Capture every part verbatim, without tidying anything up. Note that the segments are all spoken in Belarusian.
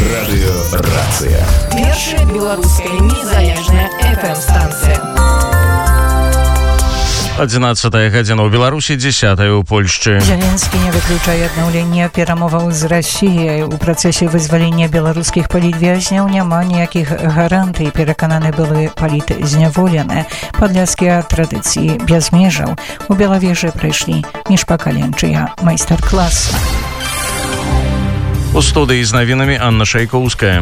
Радыёрацыя. Першая беларуская незалежная эф эм-станцыя. одиннадцатая гадзіна ў Беларусі, дзесятая ў Польшчы. Зеленскі не выключае аднаўлення перамоваў з Расіяй. У працэсе вызвалення беларускіх палітвязняў няма ніякіх гарантый. Перакананы былы палітзняволены. Падляцкія традыцыі без межаў. У Белавежы прыйшлі міжпакаленчыя майстар-класы. У студыі з навінамі Анна Шайкоўская.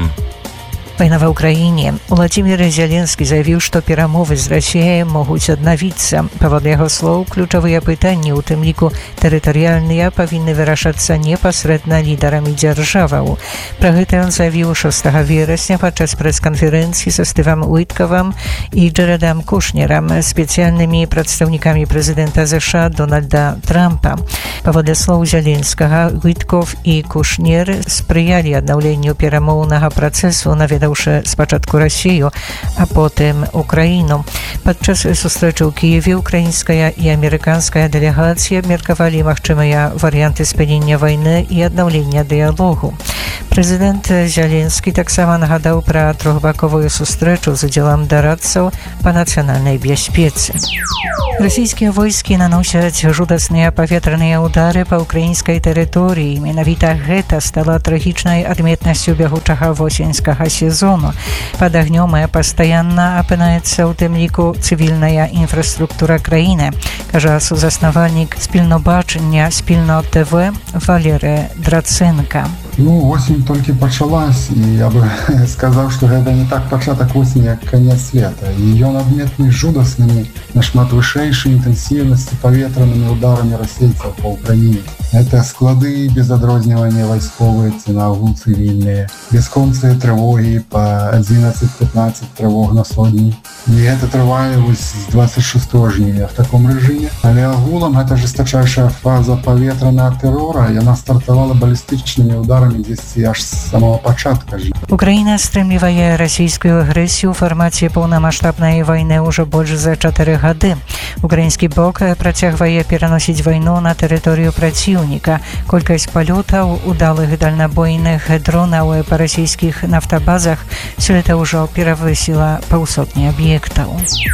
Война в Украине. Владимир Зеленский заявил, что перамовы с Россией могут аднавіцца. Паводле яго слоў, ключавыя пытанні, у тым ліку тэрытарыяльныя, павінны вырашацца непасрэдна лідарамі дзяржаваў. Пра гэта ён заявіў шостага верасня падчас прэс-канферэнцыі са Стывам Уіткавам і Джарэдам Кушнерам, спецыяльнымі прадстаўнікамі прэзідэнта ЗША Дональда Трампа. Паводле слоў Зеленскага, Уітков і Кушнер спрыялі аднаўленню перамоўнага працэсу, наведаўшы спачатку Расію, а потым Украіну. Падчас сустрэчы ў Кіеве украінская і амерыканская дэлегацыя абмеркавалі магчымыя варыянты спынення вайны і аднаўлення дыялогу. Прэзідэнт Зеленскі таксама нагадаў пра трохбаковую сустрэчу з удзелам дарадцаў па нацыянальнай бяспецы. Расійскія войскі наносяць жудасныя паветраныя ўдары па ўкраінскай тэрыторыі. Менавіта гэта стала трагічнай адметнасцю бягучага восеньскага сезону. Пад агнём і пастаянна апынаецца ў тым ліку цывільная інфраструктура краіны, кажа сузаснавальнік спільнобачання Спільно ТВ Валерый Драценко. Ну, осень толькі пачалась, і я бы сказаў, што гэта не так пачатак осені, як канец света. І ён адметны жудаснымі, нашмат вышэйшай інтэнсіўнасці паветранымі ударамі расейцаў па Ўкраіне. Это склады без адрознівання вайсковыя ці наогул цывільныя, бясконцыя трывогі па адзінаццаць-пятнаццаць трывог на сотні. І гэта трывае з дваццаць шостага жніўня в таком рэжыме. Але агулам гэта жестачайшая фаза паветранага тэрора, яна стартавала балістычнымі ударамі дзесьці аж з самого пачатка. Украіна стрымлівае расійскую агрэсію ў фармаце паўнамаштабнай вайны ўжо больш за чатыры гады. Украінскі бок працягвае пераносіць вайну на тэрыторыю праціўніка. Колькасць палётаў удалых дальнабойных дронаў па расійскіх нафтабазах сёлета ўжо перавысіла паўсотні аб'ектаў.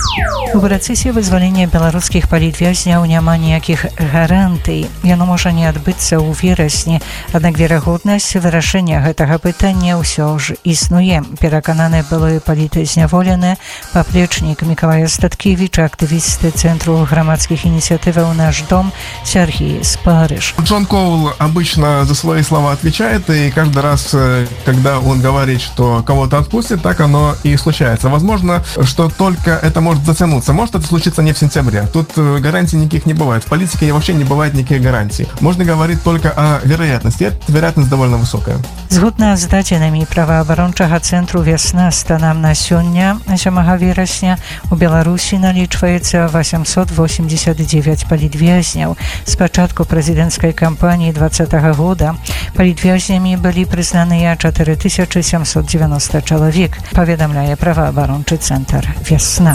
У працэсе вызвалення беларускіх палітвязняў няма ніякіх гарантый. Яно можа не адбыцца ў верасні, аднак верагоднасць вырашэння гэтага пытання ўсё ж існуе. Перакананы былы палітзняволены паплечнік Мікалай Статкевіч, актывісты Центру грамадскіх ініцыятываў «Наш дом» Сергей Спарыш. Джон Коул обычно за свои слова отвечает, и каждый раз, когда он говорит, что кого-то отпустит, так оно и случается. Возможно, что только это может затянуться. Может это случиться не в сентябре. Тут гарантий никаких не бывает. В политике вообще не бывает никаких гарантий. Можно говорить только о вероятности. Эта вероятность довольно высокая. Згодна з дадзенымі праваабарончага цэнтру «Вясна» станам на сёння, сёмага верасня, у Беларусі налічваецца восемьсот восемьдесят девять палітвязняў. З пачатку прэзідэнцкай кампаніі двадцатага года палітвязнямі былі прызнаныя чатыры тысячы сямсот дзевяносто чалавек, паведамляе праваабарончы цэнтр «Вясна».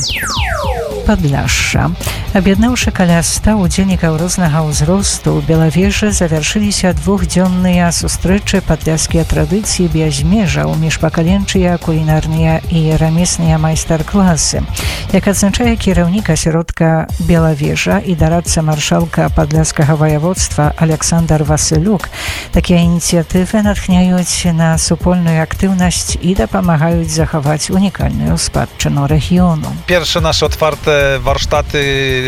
Падляшша. Аб'яднаўшы каля ста удзельнікаў рознага ўзросту, у Белавежы завяршыліся двухдзённыя сустрэчы падляшскія традыцыі без межаў, міжпакаленчыя кулінарныя і рамесныя майстар-класы. Як адзначае кіраўнік асяродка Белавежа і дарадца маршалка падляшскага ваяводства Александр Васылюк, такія ініцыятывы натхняюць на супольную актыўнасць і дапамагаюць захаваць унікальную спадчыну рэгіёну. Pierwsze nasze otwarte warsztaty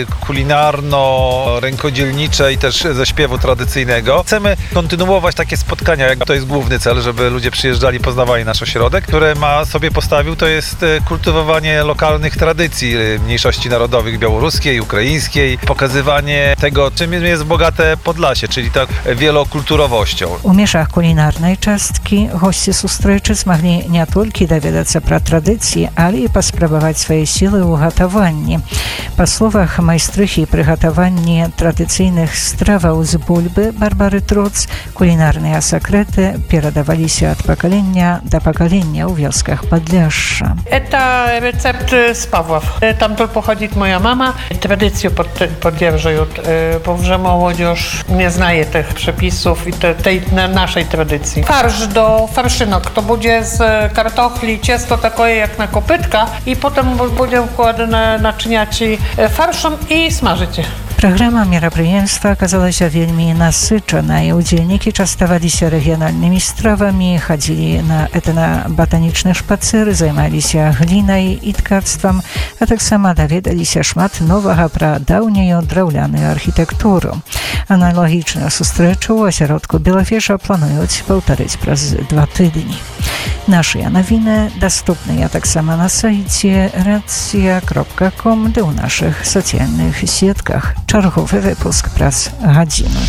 kulinarno-rękodzielnicze i też ze śpiewu tradycyjnego. Chcemy kontynuować takie spotkania, jak to jest główny cel, żeby ludzie przyjeżdżali, poznawali nasz ośrodek, które ma sobie postawił, to jest kultywowanie lokalnych tradycji mniejszości narodowych białoruskiej, ukraińskiej, pokazywanie tego, czym jest bogate Podlasie, czyli tak wielokulturowością. У межах кулінарнай часткі госці сустрэчы змаглі не толькі даведацца пра традыцыі, але і паспрабаваць свае сілы ў гатаванні. kuchni. Po słowach majstrychi przygotowanie tradycyjnych strawów z bulby Barbary Truc, kulinarne sekrety передавали się od pokolenia do pokolenia w wioskach Podleszcza. Это рецепт с Павлов. Там только походит моя мама. Традицию поддерживают, bo вже молодежь nie znaje tych przepisów i te, tej naszej tradycji. Farsz do farszynok to będzie z kartofli, ciasto takie jak na kopytka i potem będzie wkładane naczyniaci farszem i smażycie. Програма мерапрыемства аказалася вельмі насычана, і удзельнікі частаваліся рэгіянальнымі стравамі, хадзілі на этна-батанічны шпацыр, займаліся глінай і ткацтвам, а таксама даведаліся шмат новага пра даўнюю драўляную архітэктуру. Аналагічную сустрэчу ў асяродку Белафеша плануюць паўтарыць праз два тыдні. Нашыя навіны даступныя таксама на сайце racja kropka com ды ў нашых сацыяльных сетках. Чарговы выпуск праз гадзіну.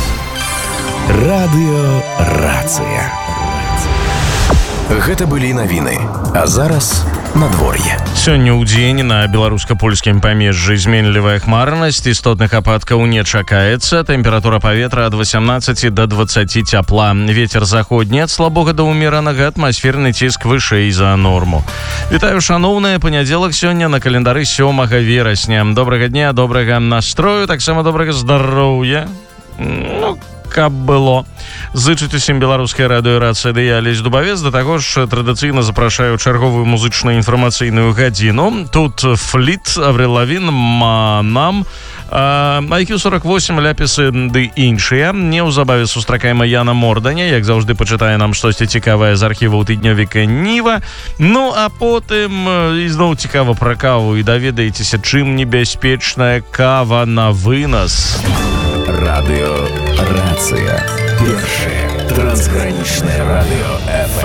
Радыё Рацыя. Гэта былі навіны, а зараз надвор'е. Сёння ў дзень на беларуска-польскім памежжы зменлівая хмарнасць, істотных ападкаў не чакаецца, тэмпература паветра ад васямнаццаці да дваццаці цяпла. Вецер заходні ад слабога да ўмеранага, атмасферны ціск вышэй за норму. Вітаю, шаноўныя, панядзелак сёння на календары сёмага верасня. Добрага дня, добрага настрою, таксама добрага здароўя. Ну, каб было. Зычыць усім беларускай радыё Рацыя, ды я Алесь Дубавец, да таго ж традыцыйна запрашаю чарговую музычную інфармацыйную гадзіну. Тут Фліт, Аврил Лавін, Манам, ай кью сорок восемь, ляпісы ды іншыя. Неўзабаве сустракаем Яна Морданя, як заўжды пачытае нам штосьці цікавае з архіваў тыднёвіка Ніва. Ну, а потым ізноў цікава пра каву і даведаецеся, чым небяспечная кава на вынас. Радыё Рацыя. Першае трансгранічнае радыё эф эм.